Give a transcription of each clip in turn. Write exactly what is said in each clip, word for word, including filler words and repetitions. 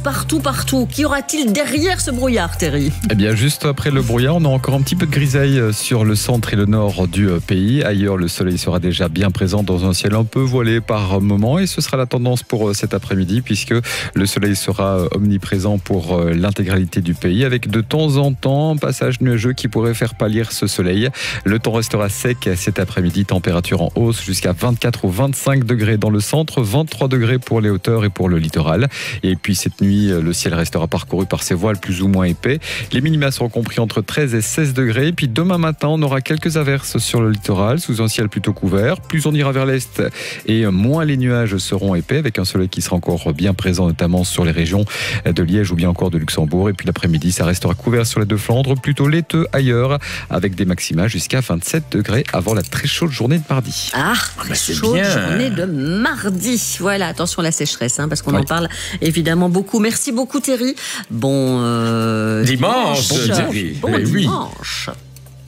partout, partout. Qu'y aura-t-il derrière ce brouillard, Terry? Eh bien, juste après le brouillard, on a encore un petit peu de grisaille sur le centre et le nord du pays. Ailleurs, le soleil sera déjà bien présent dans un ciel un peu voilé par moment. Et ce sera la tendance pour cet après-midi, puisque le soleil sera omniprésent pour l'intégralité du pays, avec de temps en temps un passage nuageux qui pourrait faire pâlir ce soleil. Le temps restera sec cet après-midi, température en hausse jusqu'à vingt-quatre ou vingt-cinq degrés dans le centre, vingt-trois degrés pour les hauteurs et pour le littoral. Et puis cette nuit, le ciel restera parcouru par ces voiles plus ou moins épais. Les minima seront compris entre treize et seize degrés. Et puis demain matin, on aura quelques averses sur le littoral, sous un ciel plutôt couvert. Plus on ira vers l'est et moins les nuages seront épais, avec un soleil qui sera encore bien présent, notamment sur les régions de Liège ou bien encore de Luxembourg. Et puis l'après-midi, ça restera couvert sur les deux Flandres, plutôt laiteux ailleurs, avec des maxima jusqu'à vingt-sept degrés avant la très chaude journée de mardi. Ah, très bah chaude bien. Journée de mardi. Voilà, attention à la sécheresse, hein, parce qu'on oui. en parle évidemment beaucoup. Merci beaucoup, Terry. Bon euh, dimanche, dimanche, bon, Terry. Bon Mais dimanche. Oui.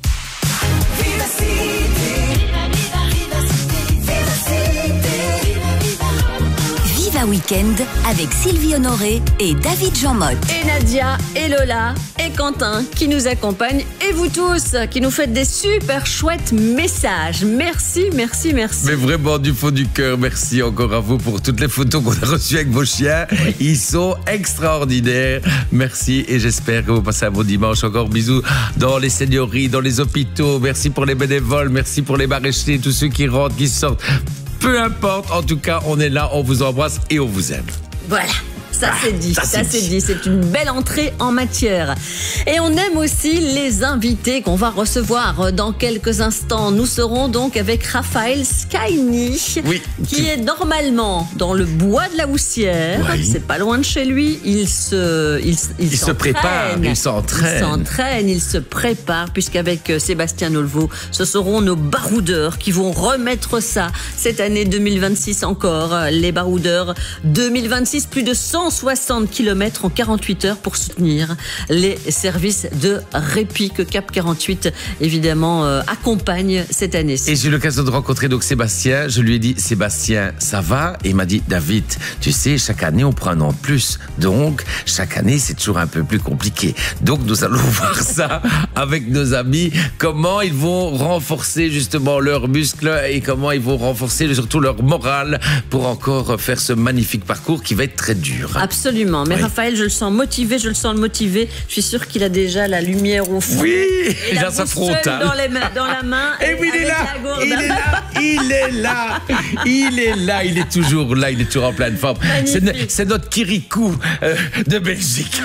Week-end avec Sylvie Honoré et David Jean-Motte. Et Nadia, et Lola, et Quentin qui nous accompagnent, et vous tous qui nous faites des super chouettes messages. Merci, merci, merci. Mais vraiment du fond du cœur, merci encore à vous pour toutes les photos qu'on a reçues avec vos chiens. Ils sont extraordinaires. Merci et j'espère que vous passez un bon dimanche. Encore bisous dans les seigneuries, dans les hôpitaux. Merci pour les bénévoles, merci pour les maraîchers, tous ceux qui rentrent, qui sortent. Peu importe, en tout cas, on est là, on vous embrasse et on vous aime. Voilà. Ça ah, c'est dit, ça, ça c'est dit. dit, c'est une belle entrée en matière. Et on aime aussi les invités qu'on va recevoir dans quelques instants. Nous serons donc avec Raphaël Scaini, oui, qui tu... est normalement dans le bois de la Houssière. Oui. C'est pas loin de chez lui. Il se, il, il, il se prépare, il s'entraîne. Il s'entraîne, il se prépare, puisqu'avec Sébastien Nolvo, ce seront nos baroudeurs qui vont remettre ça cette année deux mille vingt-six encore. Les baroudeurs deux mille vingt-six, plus de cent soixante kilomètres en quarante-huit heures pour soutenir les services de répit que Cap quarante-huit évidemment euh, accompagne cette année. Et j'ai eu l'occasion de rencontrer donc Sébastien. Je lui ai dit Sébastien, ça va? Et il m'a dit David, tu sais, chaque année on prend un an de plus. Donc chaque année c'est toujours un peu plus compliqué. Donc nous allons voir ça avec nos amis, comment ils vont renforcer justement leurs muscles et comment ils vont renforcer surtout leur morale pour encore faire ce magnifique parcours qui va être très dur. Absolument, mais oui. Raphaël, je le sens motivé, je le sens motivé. Je suis sûre qu'il a déjà la lumière au fond. Oui, et il la a sa frontale dans, les mains, dans la main. Et, et oui, il est là, il est là, il est là, il est là, il est toujours là, il est toujours en pleine forme. C'est, c'est notre Kirikou euh, de Belgique.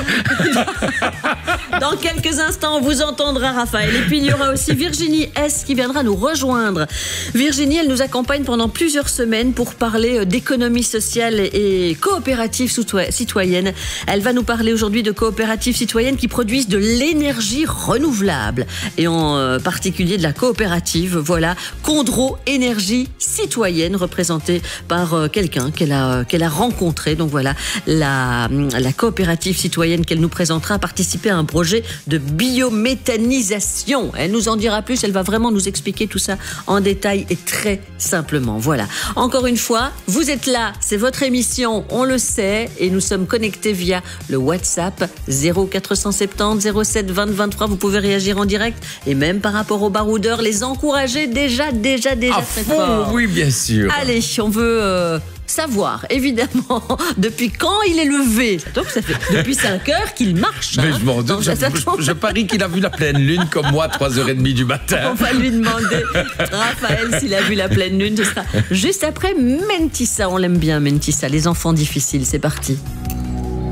Dans quelques instants, on vous entendra, Raphaël. Et puis il y aura aussi Virginie S qui viendra nous rejoindre. Virginie, elle nous accompagne pendant plusieurs semaines pour parler d'économie sociale et coopérative citoyenne. Elle va nous parler aujourd'hui de coopératives citoyennes qui produisent de l'énergie renouvelable et en particulier de la coopérative, voilà, Condro Énergie Citoyenne, représentée par quelqu'un qu'elle a, qu'elle a rencontré. Donc voilà, la, la coopérative citoyenne qu'elle nous présentera a participé à un projet de biométhanisation. Elle nous en dira plus, elle va vraiment nous expliquer tout ça en détail et très simplement. Voilà. Encore une fois, vous êtes là, c'est votre émission, on le sait, et nous sommes connectés via le WhatsApp zéro quatre cent soixante-dix zéro sept vingt vingt-trois. Vous pouvez réagir en direct et même par rapport aux baroudeurs, les encourager déjà, déjà, déjà à très fond, fort. Oui, bien sûr. Allez, on veut euh, savoir, évidemment, depuis quand il est levé. Donc ça fait depuis cinq heures qu'il marche. Mais hein, je m'en doute, je, je, je parie qu'il a vu la pleine lune comme moi à trois heures trente du matin. On va lui demander, Raphaël, s'il a vu la pleine lune. Ce sera juste après Mentissa. On l'aime bien, Mentissa. Les enfants difficiles, c'est parti.